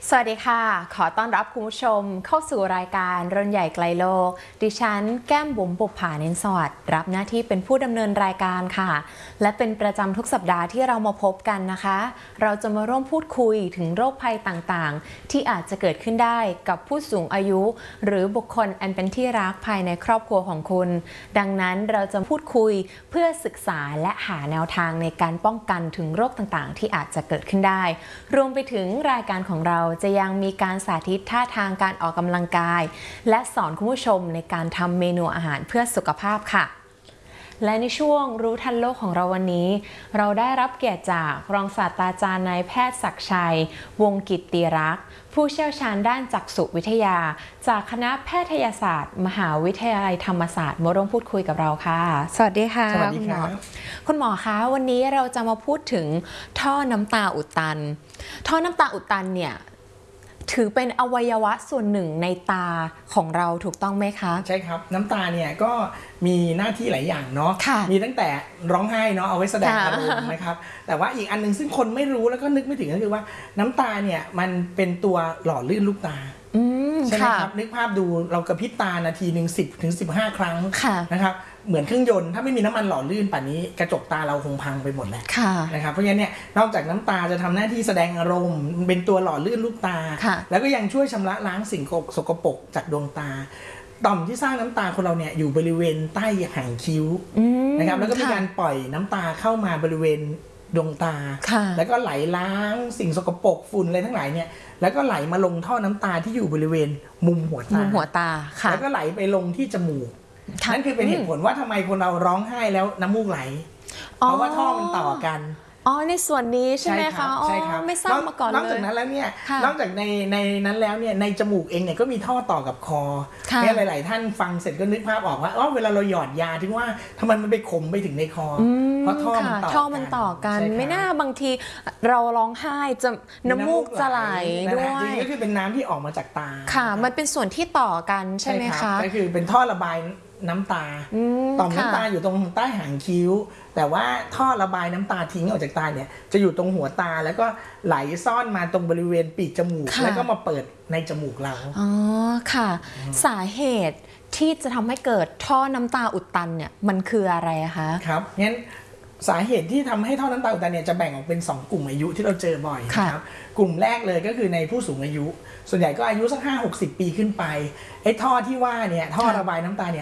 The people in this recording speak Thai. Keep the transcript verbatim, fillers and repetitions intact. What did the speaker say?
สวัสดีค่ะขอต้อนรับคุณผู้ชมเข้าสู่รายการรุ่นใหญ่ไกลโลกดิฉันแก้มบุ๋มบุปผาเน้นสวัสดิ์รับหน้าที่เป็นผู้ดำเนินรายการค่ะและเป็นประจำทุกสัปดาห์ที่เรามาพบกันนะคะเราจะมาร่วมพูดคุยถึงโรคภัยต่างๆที่อาจจะเกิดขึ้นได้กับผู้สูงอายุหรือบุคคลอันเป็นที่รักภายในครอบครัวของคุณดังนั้นเราจะพูดคุยเพื่อศึกษาและหาแนวทางในการป้องกันถึงโรคต่างๆที่อาจจะเกิดขึ้นได้รวมไปถึงรายการของเราจะยังมีการสาธิตท่าทางการออกกำลังกายและสอนคุณผู้ชมในการทำเมนูอาหารเพื่อสุขภาพค่ะและในช่วงรู้ทันโลกของเราวันนี้เราได้รับเกียรติจากรองศาสตราจารย์นายแพทย์ศักดิ์ชัยวงศ์กิตติรักษ์ผู้เชี่ยวชาญด้านจักษุวิทยาจากคณะแพทยศาสตร์มหาวิทยาลัยธรรมศาสตร์มาร่วมพูดคุยกับเราค่ะสวัสดีค่ะสวัสดีครับคุณหมอคะวันนี้เราจะมาพูดถึงท่อน้ำตาอุดตันท่อน้ำตาอุดตันเนี่ยถือเป็นอวัยวะส่วนหนึ่งในตาของเราถูกต้องไหมคะใช่ครับน้ำตาเนี่ยก็มีหน้าที่หลายอย่างเนาะมีตั้งแต่ร้องไห้เนาะเอาไว้แสดงอารมณ์นะครับแต่ว่าอีกอันนึงซึ่งคนไม่รู้แล้วก็นึกไม่ถึงก็คือว่าน้ำตาเนี่ยมันเป็นตัวหล่อลื่นลูกตาใช่ไหมครับนึกภาพดูเรากระพริบตานาทีหนึ่งสิบถึงสิบห้าครั้งนะครับเหมือนเครื่องยนต์ถ้าไม่มีน้ำมันหล่อลื่นป่านนี้กระจกตาเราคงพังไปหมดแล้วนะครับเพราะฉะนั้นเนี่ยนอกจากน้ำตาจะทำหน้าที่แสดงอารมณ์เป็นตัวหล่อลื่นลูกตาแล้วก็ยังช่วยชำระล้างสิ่งสกปรกจากดวงตาต่อมที่สร้างน้ำตาคนเราเนี่ยอยู่บริเวณใต้หางคิ้วนะครับแล้วก็มีการปล่อยน้ำตาเข้ามาบริเวณดวงตาแล้วก็ไหลล้างสิ่งสกปรกฝุ่นอะไรทั้งหลายเนี่ยแล้วก็ไหลมาลงท่อน้ำตาที่อยู่บริเวณมุมหัวตามุมหัวตาแล้วก็ไหลไปลงที่จมูกนั่นคือเป็นเหตุผลว่าทำไมคนเราร้องไห้แล้วน้ำมูกไหลเพราะว่าท่อมันต่อกันอ๋อในส่วนนี้ใช่ไหมคะใช่ครับไม่ทราบมาก่อนเลยนอกจากนั้นแล้วเนี่ยนอกจากในในนั้นแล้วเนี่ยในจมูกเองเนี่ยก็มีท่อต่อกับคอเนี่ยหลายๆท่านฟังเสร็จก็นึกภาพออกว่าอ๋อเวลาเราหยอดยาถึงว่าทำไมมันไปขมไปถึงในคอเพราะท่อมันต่อกันท่อมันต่อกันไม่น่าบางทีเราร้องไห้จะน้ำมูกจะไหลด้วยจริงๆก็คือเป็นน้ำที่ออกมาจากตาค่ะมันเป็นส่วนที่ต่อกันใช่ไหมคะก็คือเป็นท่อระบายน้ำตาต่อมน้ำตาอยู่ตรงใต้หางคิ้วแต่ว่าท่อระบายน้ำตาทิ้งออกจากตาเนี่ยจะอยู่ตรงหัวตาแล้วก็ไหลซ่อนมาตรงบริเวณปีกจมูกแล้วก็มาเปิดในจมูกเราอ๋อค่ะสาเหตุที่จะทำให้เกิดท่อน้ำตาอุดตันเนี่ยมันคืออะไรคะครับงั้นสาเหตุที่ทำให้ท่อน้ำตาอุดตันเนี่ยจะแบ่งออกเป็นสองกลุ่มอายุที่เราเจอบ่อยนะครับกลุ่มแรกเลยก็คือในผู้สูงอายุส่วนใหญ่ก็อายุสักห้าหกสิบปีขึ้นไปไอ้ท่อที่ว่าเนี่ยท่อระบายน้ำตาเนี่ย